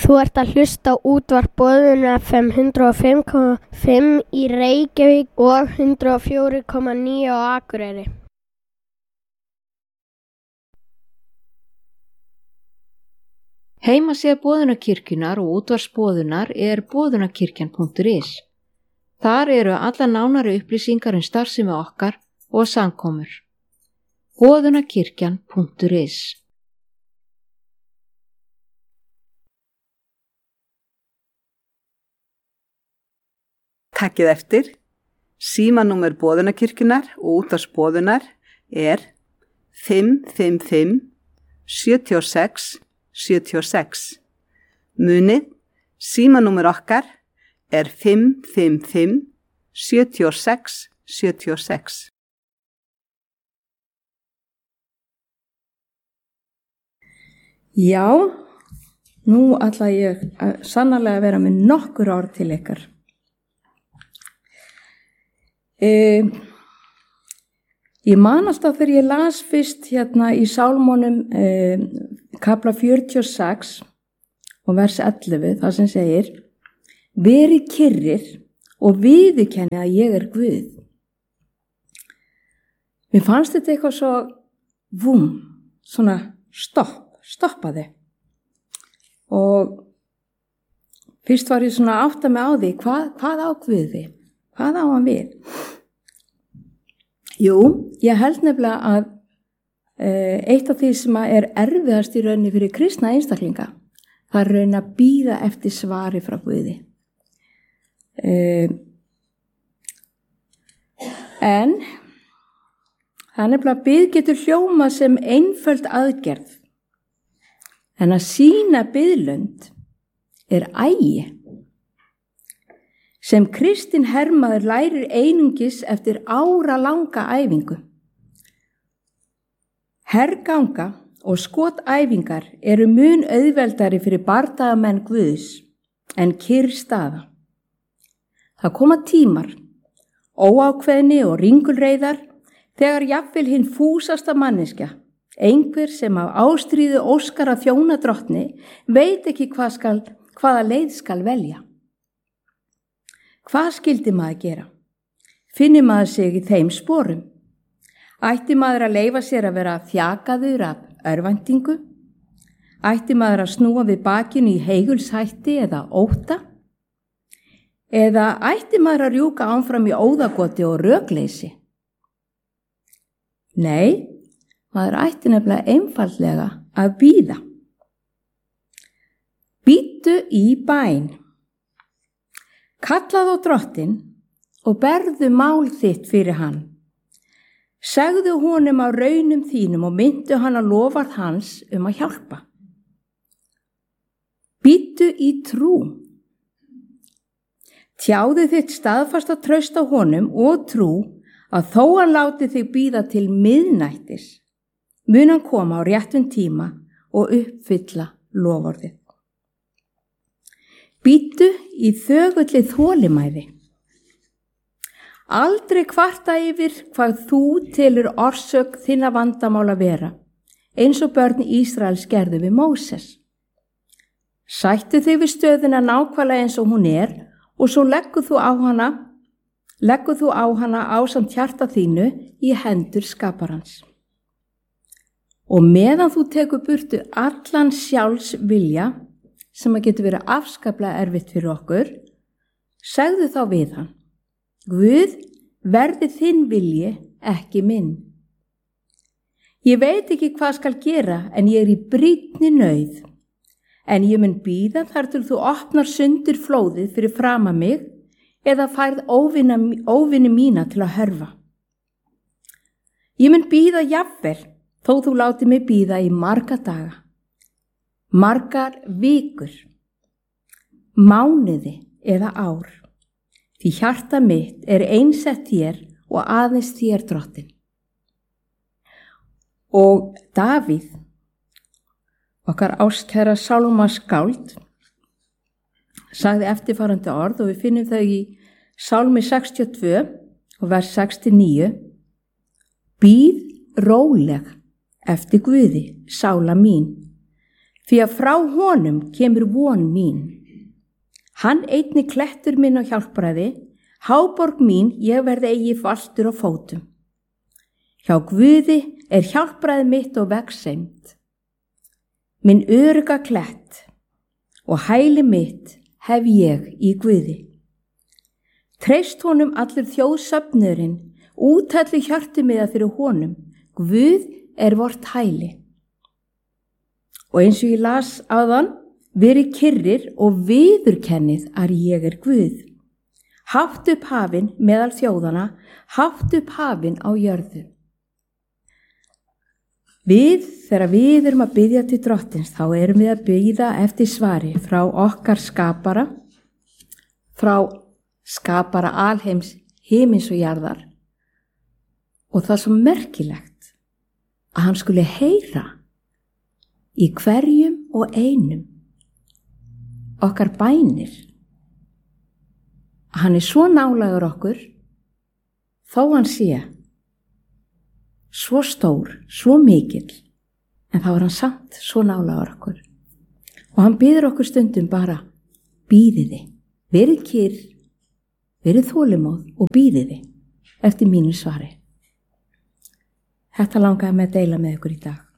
Þú ert að hlusta á útvarp Boðun FM 105,5 í Reykjavík og 104,9 á Akureyri. Heimasíða Boðunarkirkjunnar og útvarpsboðunar boðunarkirkjan.is. Þar eru alla nánari upplýsingar starfsemi okkar og samkomur. Boðunarkirkjan.is. Takkið eftir. Símanúmer Boðunarkirkjunnar og útvarpsboðunar 555 76 76. Munið, símanúmer okkar 555 76 76. Já, nú ætla ég sannarlega að vera með nokkur orð til ykkar. Ég man alltaf þegar ég las fyrst hérna í Sálmónum kafla 46 og vers 11, það sem segir: verið kyrrir og viðurkennið að ég er Guð. Mér fannst þetta eitthvað svo svona stoppaði. Og fyrst var ég svona að átta mig á því, hvað á Guði? Hvað á hann við? Jú, ég held nefnilega að eitt af því sem erfiðast í rauninni fyrir kristna einstaklinga, það raun að bíða eftir svari frá Guði. En það nefnilega bið getur hljómað sem einföld aðgerð, en að sýna biðlund ægi. Sem kristinn hermaður lærir einungis eftir áralanga æfingu. Herganga og skotæfingar eru mun auðveldari fyrir bardagamenn Guðs en kyrr staða. Það koma tímar, óákveðni og ringulreiðar, þegar jafnvel hinn fúsasta manneskja, einhver sem af ástríðu óskar að þjóna drottni, veit ekki hvaða leið skal velja. Hvað skyldi maður gera? Finnir maður sig í þeim sporum? Ætti maður að leyfa sér að vera þjakaður af örvæntingu? Ætti maður að snúa við bakinu í heigulshætti eða ótta? Eða ætti maður að rjúka áfram í óðagoti og rökleysi? Nei, maður ætti nefnilega einfaldlega að bíða. Bíddu í bæn. Kallaðu á drottinn og berðu mál þitt fyrir hann. Segðu honum á raunum þínum og myndu hann að lofað hans að hjálpa. Bíddu í trú. Tjáðu þitt staðfasta traust á honum og trú að þó hann láti þig bíða til miðnættis, mun hann koma á réttum tíma og uppfylla loforðið. Bíddu í þögulli þolinmæði. Aldrei kvarta yfir hvað þú telur orsök þinna vandamála vera, eins og börn Ísraels gerðu við Móses. Sættu þig við stöðuna nákvæmlega eins og hún og svo leggur þú á hana ásamt hjarta þínu í hendur skaparans. Og meðan þú tekur burtu allan sjálfs vilja, sem að getur verið afskaplega erfitt fyrir okkur, segðu þá við hann: Guð, verði þinn vilji, ekki minn. Ég veit ekki hvað skal gera, en ég í brýnni nauð. En ég mun bíða þar til þú opnar sundur flóðið fyrir frama mig eða færð óvini mína til að hörfa. Ég mun bíða jafnvel, þó þú láti mig bíða í marga daga. Margar vikur, mánuði eða ár, því hjarta mitt einsett þér og aðeins þér drottinn. Og Davíð, okkar ástkæra sálmaskáld, sagði eftirfarandi orð og við finnum þau í Sálmi 62 og vers 69: Bíð róleg eftir Guði, sála mín. Því að frá honum kemur von mín. Hann einni klettur minn á hjálpræði, háborg mín ég verði eigi fastur á fótum. Hjá Guði hjálpræði mitt og vegseimt. Minn örugga klett og hæli mitt hef ég í Guði. Treyst honum allur þjóðsöfnurinn, útællu hjartumiða fyrir honum. Guð vort hæli. Og eins og ég las áðan, verið kyrrir og viðurkennið að ég Guð. Hátt upp hafin meðal þjóðana, hátt upp hafin á jörðu. Þegar við erum að biðja til Drottins, þá erum við að biðja eftir svari frá okkar skapara, frá skapara alheims, himins og jarðar. Og það er svo merkilegt að hann skuli heyra í hverjum og einum okkar bænir. Hann svo nálægur okkur, þó hann sé svo stór, svo mikill, en þá hann samt svo nálægur okkur. Og hann biður okkur stundum bara, bíðiði, verið kyrr, verið þolinmóð og bíðiði eftir mínu svari. Þetta langaði mig að deila með ykkur í dag.